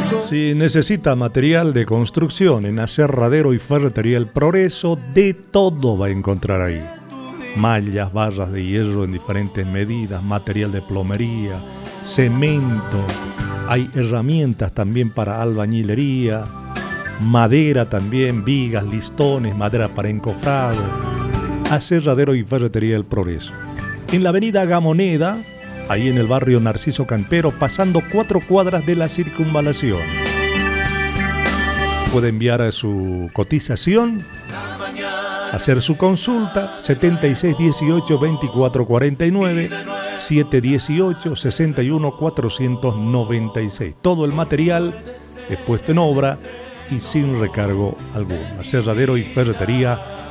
Si necesita material de construcción en Aserradero y Ferretería El Progreso, de todo va a encontrar ahí. Mallas, barras de hierro en diferentes medidas, material de plomería, cemento, hay herramientas también para albañilería, madera también, vigas, listones, madera para encofrado. Aserradero y Ferretería El Progreso. En la avenida Gamoneda, ahí en el barrio Narciso Campero, pasando 4 cuadras de la circunvalación. Puede enviar a su cotización, hacer su consulta, 7618-2449, 718-61-496. Todo el material es puesto en obra y sin recargo alguno. Aserradero y Ferretería